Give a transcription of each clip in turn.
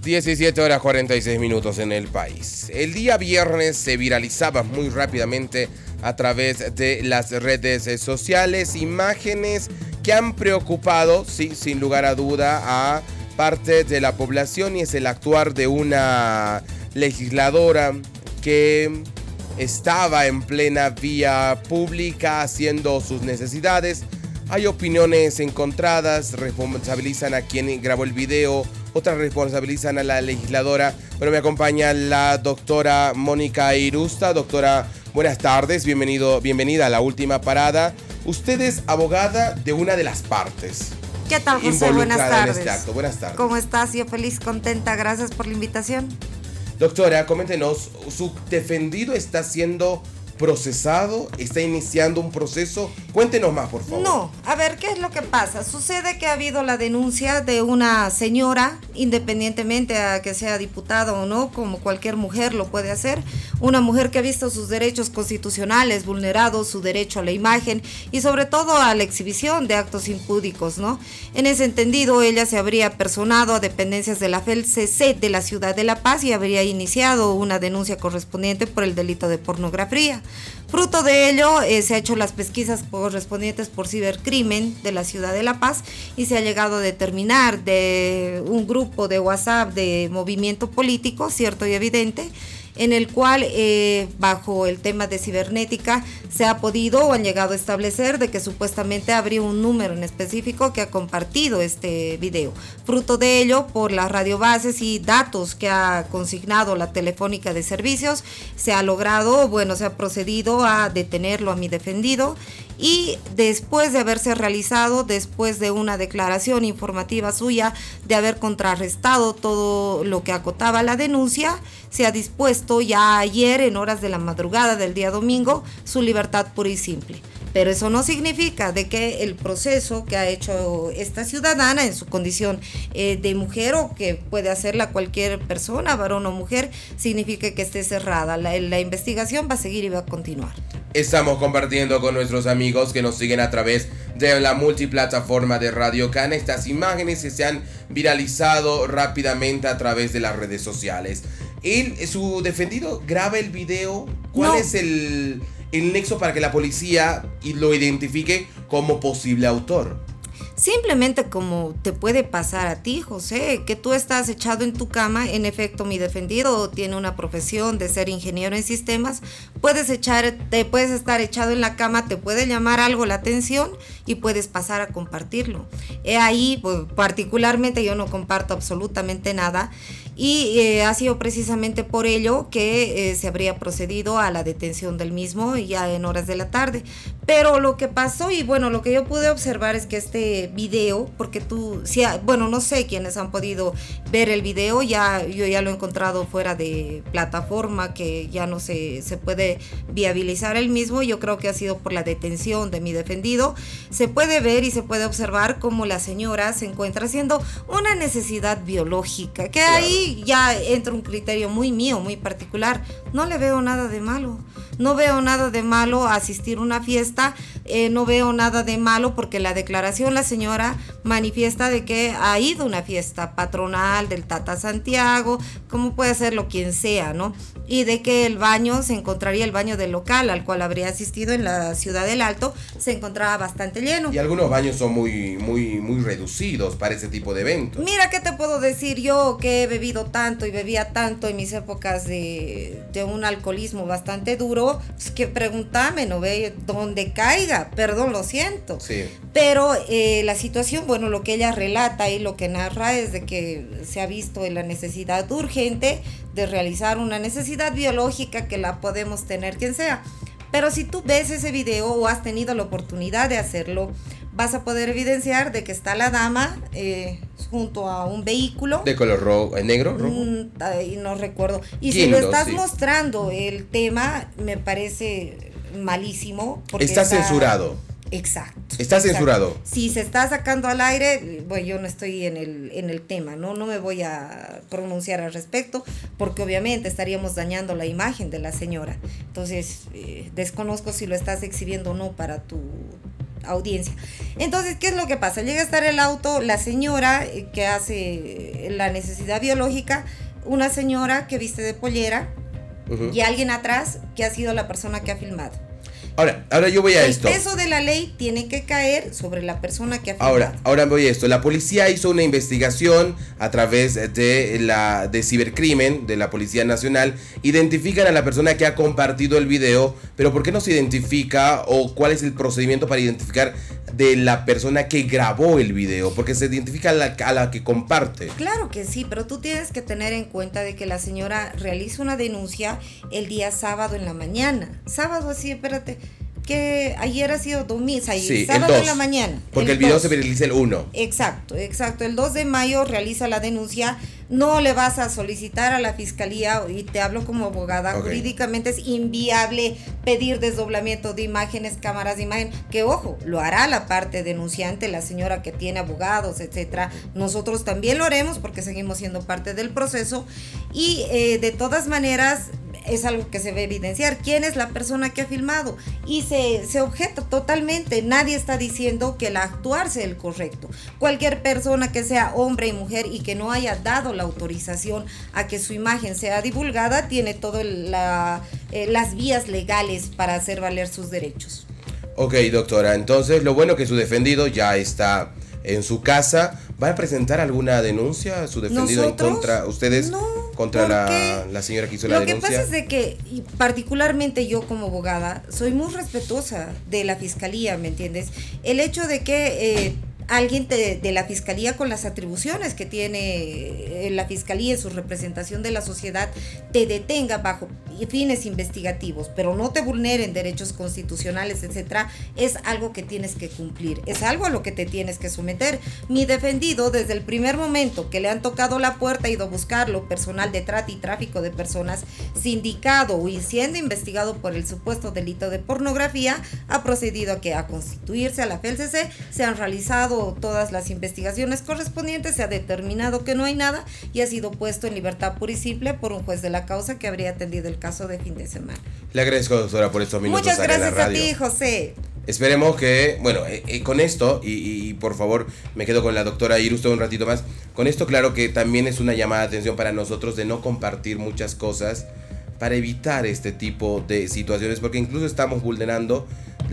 17 horas 46 minutos en el país. El día viernes se viralizaba muy rápidamente a través de las redes sociales imágenes que han preocupado, sí, sin lugar a duda, a parte de la población, y es el actuar de una legisladora que estaba en plena vía pública haciendo sus necesidades. Hay opiniones encontradas, responsabilizan a quien grabó el video, otras responsabilizan a la legisladora, pero me acompaña la doctora Mónica Irusta. Doctora, buenas tardes, bienvenida a La Última Parada. Usted es abogada de una de las partes. ¿Qué tal, José? Buenas tardes. En este acto. Buenas tardes. ¿Cómo estás? Yo feliz, contenta, gracias por la invitación. Doctora, coméntenos, ¿su defendido está siendo procesado? ¿Está iniciando un proceso? Cuéntenos más, por favor. No, a ver, ¿qué es lo que pasa? Sucede que ha habido la denuncia de una señora, independientemente a que sea diputada o no, como cualquier mujer lo puede hacer, una mujer que ha visto sus derechos constitucionales vulnerados, su derecho a la imagen y sobre todo a la exhibición de actos impúdicos, ¿no? En ese entendido, ella se habría personado a dependencias de la FELCC de la ciudad de La Paz y habría iniciado una denuncia correspondiente por el delito de pornografía. Fruto de ello, se ha hecho las pesquisas correspondientes por cibercrimen de la ciudad de La Paz y se ha llegado a determinar de un grupo de WhatsApp de movimiento político, cierto y evidente, en el cual bajo el tema de cibernética se ha podido o han llegado a establecer de que supuestamente habría un número en específico que ha compartido este video. Fruto de ello, por las radiobases y datos que ha consignado la Telefónica de Servicios, se ha logrado, se ha procedido a detenerlo a mi defendido. Y después de haberse realizado, después de una declaración informativa suya, de haber contrarrestado todo lo que acotaba la denuncia, se ha dispuesto ya ayer, en horas de la madrugada del día domingo, su libertad pura y simple. Pero eso no significa de que el proceso que ha hecho esta ciudadana en su condición de mujer, o que puede hacerla cualquier persona, varón o mujer, significa que esté cerrada. La investigación va a seguir y va a continuar. Estamos compartiendo con nuestros amigos que nos siguen a través de la multiplataforma de Radio Cana estas imágenes que se han viralizado rápidamente a través de las redes sociales. Su defendido graba el video. ¿Cuál es el nexo para que la policía lo identifique como posible autor? Simplemente como te puede pasar a ti, José, que tú estás echado en tu cama. En efecto, mi defendido tiene una profesión de ser ingeniero en sistemas. Puedes estar echado en la cama, te puede llamar algo la atención y puedes pasar a compartirlo. Ahí, pues, particularmente yo no comparto absolutamente nada. Y ha sido precisamente por ello que se habría procedido a la detención del mismo ya en horas de la tarde. Pero lo que pasó y lo que yo pude observar es que este video, porque no sé quiénes han podido ver el video, yo ya lo he encontrado fuera de plataforma, que ya no se puede viabilizar el mismo. Yo creo que ha sido por la detención de mi defendido. Se puede ver y se puede observar cómo la señora se encuentra haciendo una necesidad biológica, que ahí ya entra un criterio muy mío, muy particular. No le veo nada de malo. No veo nada de malo asistir a una fiesta, no veo nada de malo porque la declaración, la señora manifiesta de que ha ido a una fiesta patronal del Tata Santiago, como puede hacerlo quien sea, ¿no? Y de que el baño el baño del local al cual habría asistido en la Ciudad del Alto, se encontraba bastante lleno. Y algunos baños son muy reducidos para ese tipo de eventos. Mira, ¿qué te puedo decir yo que he bebido tanto y bebía tanto en mis épocas de un alcoholismo bastante duro? Pues que pregúntame, ¿no ve? Donde caiga, perdón, lo siento. Sí. Pero la situación, lo que ella relata y lo que narra es de que se ha visto en la necesidad urgente de realizar una necesidad biológica que la podemos tener quien sea. Pero si tú ves ese video o has tenido la oportunidad de hacerlo, vas a poder evidenciar de que está la dama junto a un vehículo. ¿De color rojo, negro, rojo? No recuerdo. Y si lo estás mostrando, el tema me parece malísimo. Porque está censurado. Exacto. Está censurado. Si se está sacando al aire, yo no estoy en el tema, no me voy a pronunciar al respecto, porque obviamente estaríamos dañando la imagen de la señora. Entonces, desconozco si lo estás exhibiendo o no para tu audiencia. Entonces, ¿qué es lo que pasa? Llega a estar el auto, la señora que hace la necesidad biológica, una señora que viste de pollera, y alguien atrás que ha sido la persona que ha filmado. Ahora yo voy a esto. El peso de la ley tiene que caer sobre la persona que ha filmado. Ahora voy a esto. La policía hizo una investigación a través de cibercrimen de la Policía Nacional. Identifican a la persona que ha compartido el video, pero ¿por qué no se identifica o cuál es el procedimiento para identificar de la persona que grabó el video? Porque se identifica a la que comparte. Claro que sí, pero tú tienes que tener en cuenta de que la señora realiza una denuncia el día sábado en la mañana. Sábado, así, espérate, que ayer ha sido domingo, sí, sábado en la mañana. Porque el video se viraliza el 1. Exacto. El 2 de mayo realiza la denuncia. No le vas a solicitar a la fiscalía, y te hablo como abogada, jurídicamente es inviable pedir desdoblamiento de imágenes, cámaras de imagen, que ojo, lo hará la parte denunciante, la señora que tiene abogados, etcétera. Nosotros también lo haremos porque seguimos siendo parte del proceso y de todas maneras es algo que se va a evidenciar. ¿Quién es la persona que ha filmado? Y se objeta totalmente. Nadie está diciendo que el actuar sea el correcto. Cualquier persona que sea hombre y mujer y que no haya dado la autorización a que su imagen sea divulgada, tiene todas las vías legales para hacer valer sus derechos. Ok, doctora. Entonces, lo bueno que su defendido ya está en su casa. ¿Va a presentar alguna denuncia su defendido en contra ustedes? No, contra la señora que hizo la denuncia. Lo que pasa es de que, y particularmente yo como abogada, soy muy respetuosa de la fiscalía, ¿me entiendes? El hecho de que alguien de la fiscalía, con las atribuciones que tiene la fiscalía en su representación de la sociedad, te detenga bajo fines investigativos, pero no te vulneren derechos constitucionales, etcétera, es algo que tienes que cumplir, es algo a lo que te tienes que someter. Mi defendido, desde el primer momento que le han tocado la puerta, ha ido a buscarlo, personal de trata y tráfico de personas, sindicado y siendo investigado por el supuesto delito de pornografía, ha procedido a constituirse a la FELCC, se han realizado todas las investigaciones correspondientes, se ha determinado que no hay nada y ha sido puesto en libertad pura y simple por un juez de la causa que habría atendido el caso de fin de semana. Le agradezco, doctora, por estos minutos. Muchas gracias en la radio. a ti, José. Esperemos que, bueno, con esto, y por favor me quedo con la doctora Irusta un ratito más, con esto claro que también es una llamada de atención para nosotros de no compartir muchas cosas para evitar este tipo de situaciones, porque incluso estamos vulnerando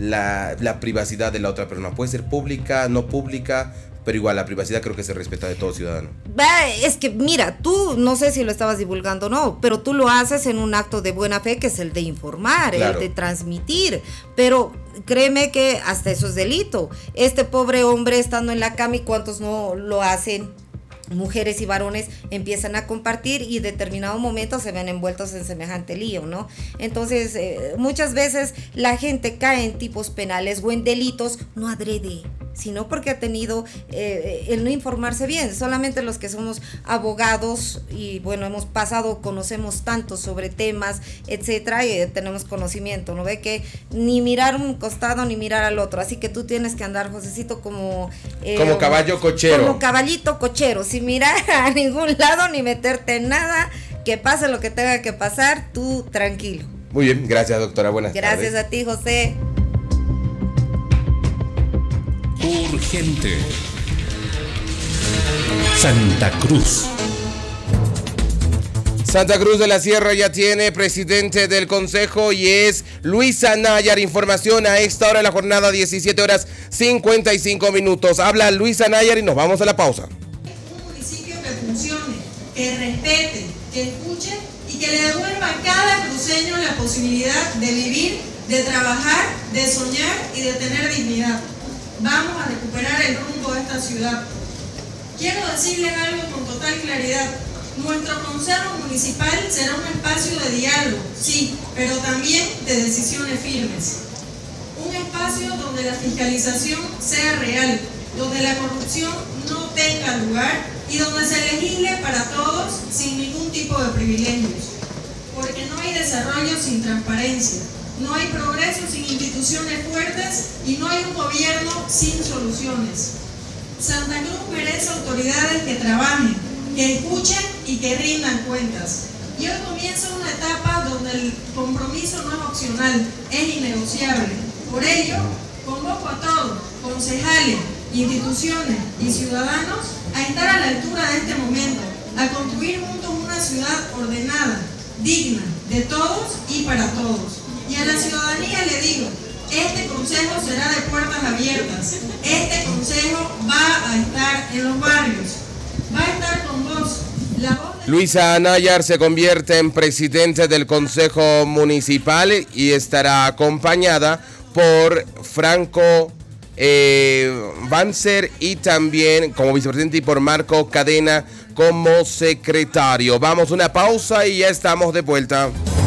la privacidad de la otra persona. Puede ser pública, no pública, pero igual la privacidad creo que se respeta de todo ciudadano. Es que mira, tú no sé si lo estabas divulgando o no, pero tú lo haces en un acto de buena fe, que es el de informar, claro, el de transmitir, pero créeme que hasta eso es delito. Este pobre hombre estando en la cama, y cuántos no lo hacen, mujeres y varones empiezan a compartir y en determinado momento se ven envueltos en semejante lío, ¿no? Entonces, muchas veces la gente cae en tipos penales o en delitos no adrede, sino porque ha tenido el no informarse bien. Solamente los que somos abogados y bueno, hemos pasado, conocemos tanto sobre temas, etcétera, y tenemos conocimiento, ¿no? Ve que ni mirar un costado ni mirar al otro, así que tú tienes que andar, Josecito, como caballo cochero. Como caballito cochero, sin mirar a ningún lado ni meterte en nada, que pase lo que tenga que pasar, tú tranquilo. Muy bien, gracias, doctora, buenas tardes. Gracias a ti, José. Urgente. Santa Cruz. Santa Cruz de la Sierra ya tiene presidente del consejo y es Luisa Nayar. Información a esta hora de la jornada, 17 horas 55 minutos. Habla Luisa Nayar y nos vamos a la pausa. Un municipio que funcione, que respete, que escuche y que le devuelva a cada cruceño la posibilidad de vivir, de trabajar, de soñar y de tener dignidad. Vamos a recuperar el rumbo de esta ciudad. Quiero decirles algo con total claridad. Nuestro consejo municipal será un espacio de diálogo, sí, pero también de decisiones firmes. Un espacio donde la fiscalización sea real, donde la corrupción no tenga lugar y donde se legisle para todos sin ningún tipo de privilegios. Porque no hay desarrollo sin transparencia. No hay progreso sin instituciones fuertes y no hay un gobierno sin soluciones. Santa Cruz merece autoridades que trabajen, que escuchen y que rindan cuentas. Y hoy comienza una etapa donde el compromiso no es opcional, es innegociable. Por ello, Convoco a todos, concejales, instituciones y ciudadanos, a estar a la altura de este momento, a construir juntos una ciudad ordenada, digna, de todos y para todos. Y a la ciudadanía le digo, este consejo será de puertas abiertas. Este consejo va a estar en los barrios, va a estar con vos. La voz de... Luisa Anayar se convierte en presidente del Consejo Municipal y estará acompañada por Franco Banzer y también como vicepresidente y por Marco Cadena como secretario. Vamos a una pausa y ya estamos de vuelta.